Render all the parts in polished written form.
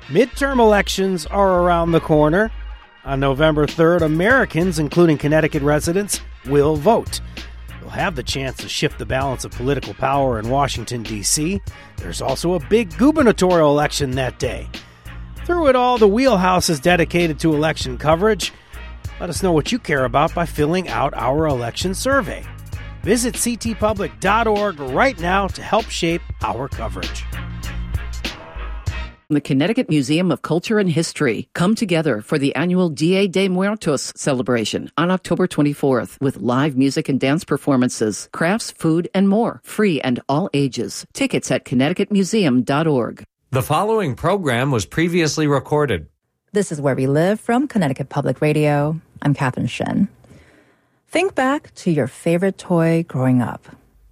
Midterm elections are around the corner. On November 3rd, Americans, including Connecticut residents, will vote. They'll have the chance to shift the balance of political power in Washington, D.C. There's also a big gubernatorial election that day. Through it all, the Wheelhouse is dedicated to election coverage. Let us know what you care about by filling out our election survey. Visit ctpublic.org right now to help shape our coverage. The Connecticut Museum of Culture and History come together for the annual Dia de Muertos celebration on October 24th with live music and dance performances, crafts, food, and more. Free and all ages. Tickets at connecticutmuseum.org. The following program was previously recorded. This is Where We Live from Connecticut Public Radio. I'm Catherine Shen. Think back to your favorite toy growing up.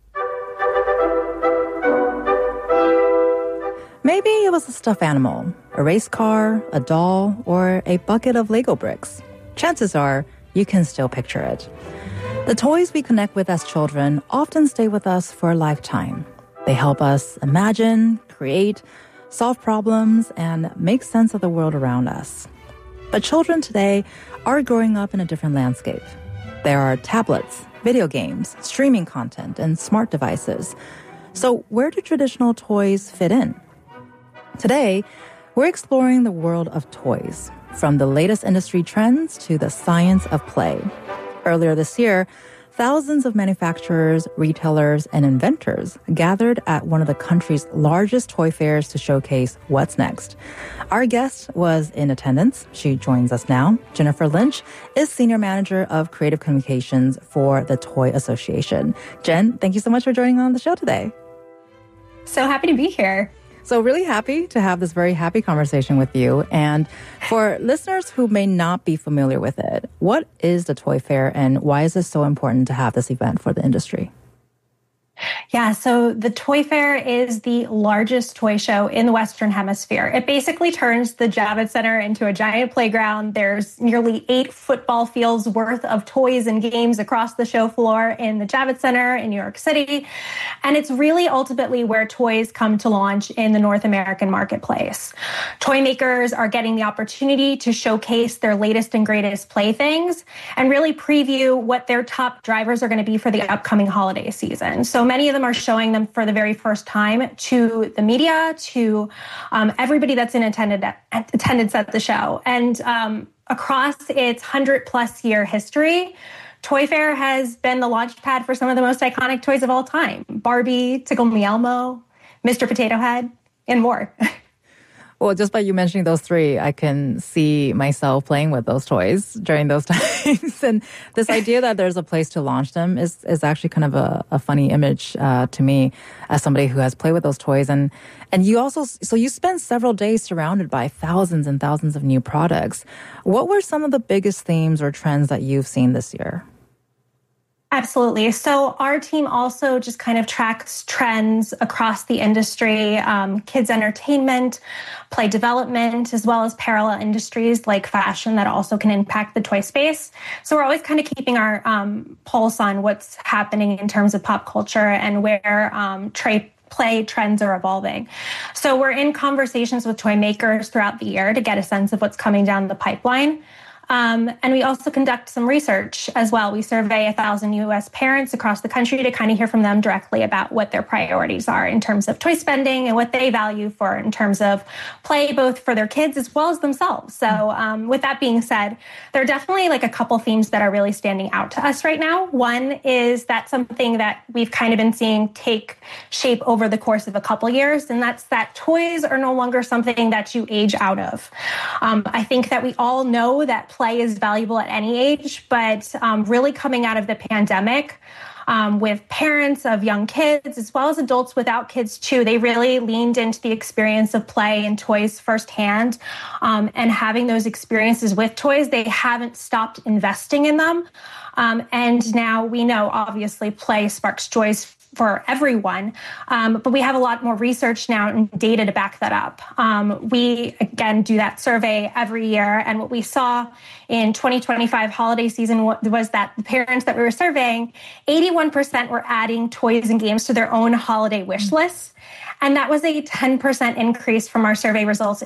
Maybe it was a stuffed animal, a race car, a doll, or a bucket of Lego bricks. Chances are you can still picture it. The toys we connect with as children often stay with us for a lifetime. They help us imagine, create, solve problems, and make sense of the world around us. But children today are growing up in a different landscape. There are tablets, video games, streaming content, and smart devices. So where do traditional toys fit in? Today, we're exploring the world of toys, from the latest industry trends to the science of play. Earlier this year, thousands of manufacturers, retailers, and inventors gathered at one of the country's largest toy fairs to showcase what's next. Our guest was in attendance. She joins us now. Jennifer Lynch is Senior Manager of Creative Communications for the Toy Association. Jen, thank you so much for joining on the show today. So happy to be here. So really happy to have this very happy conversation with you. And for listeners who may not be familiar with it, what is the Toy Fair and why is it so important to have this event for the industry? Yeah, so the Toy Fair is the largest toy show in the Western Hemisphere. It basically turns the Javits Center into a giant playground. There's nearly 8 football fields worth of toys and games across the show floor in the Javits Center in New York City. And it's really ultimately where toys come to launch in the North American marketplace. Toy makers are getting the opportunity to showcase their latest and greatest playthings and really preview what their top drivers are going to be for the upcoming holiday season. So many of them are showing them for the very first time to the media, to everybody that's in attendance at the show. And across its 100-plus year history, Toy Fair has been the launch pad for some of the most iconic toys of all time. Barbie, Tickle Me Elmo, Mr. Potato Head, and more. Well, just by you mentioning those 3, I can see myself playing with those toys during those times. And this idea that there's a place to launch them is actually kind of a funny image to me as somebody who has played with those toys. And you also, so you spend several days surrounded by thousands and thousands of new products. What were some of the biggest themes or trends that you've seen this year? Absolutely. So our team also just kind of tracks trends across the industry, kids entertainment, play development, as well as parallel industries like fashion that also can impact the toy space. So we're always kind of keeping our pulse on what's happening in terms of pop culture and where play trends are evolving. So we're in conversations with toy makers throughout the year to get a sense of what's coming down the pipeline. And we also conduct some research as well. We survey 1,000 U.S. parents across the country to kind of hear from them directly about what their priorities are in terms of toy spending and what they value for in terms of play, both for their kids as well as themselves. So with that being said, there are definitely like a couple themes that are really standing out to us right now. One is that something that we've kind of been seeing take shape over the course of a couple years, and that's that toys are no longer something that you age out of. I think that we all know that play is valuable at any age, but really coming out of the pandemic, with parents of young kids as well as adults without kids too, they really leaned into the experience of play and toys firsthand, and having those experiences with toys, they haven't stopped investing in them. And now we know, obviously, play sparks joys for everyone. But we have a lot more research now and data to back that up. We, again, do that survey every year. And what we saw in 2025 holiday season was that the parents that we were surveying, 81% were adding toys and games to their own holiday wish lists. And that was a 10% increase from our survey results